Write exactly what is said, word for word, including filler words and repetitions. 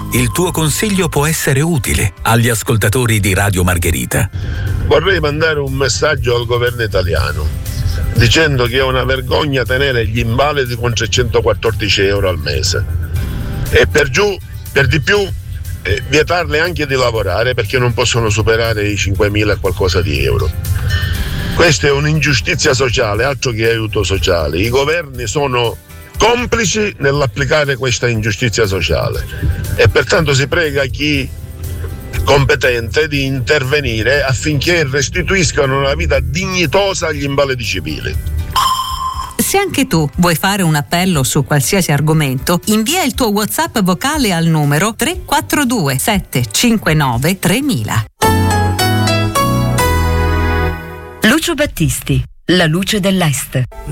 il tuo consiglio può essere utile agli ascoltatori di Radio Margherita. Vorrei mandare un messaggio al governo italiano dicendo che è una vergogna tenere gli invalidi con trecentoquattordici euro al mese e per giù, per di più, eh, vietarle anche di lavorare perché non possono superare i cinquemila e qualcosa di euro. Questa è un'ingiustizia sociale, altro che aiuto sociale. I governi sono complici nell'applicare questa ingiustizia sociale e pertanto si prega chi competente di intervenire affinché restituiscano una vita dignitosa agli invalidi civili. Se anche tu vuoi fare un appello su qualsiasi argomento, invia il tuo WhatsApp vocale al numero tre quattro due sette cinque nove tremila. Lucio Battisti, La luce dell'Est.